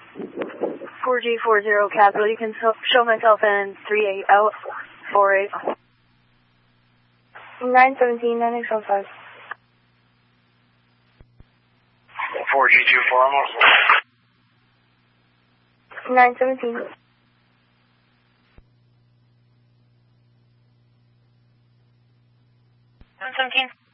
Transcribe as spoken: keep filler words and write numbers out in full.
four G four zero Capital, you can show myself in three eight out, four eight. nine seventeen, nine X one five. four G two four, almost. nine seventeen. nine seventeen.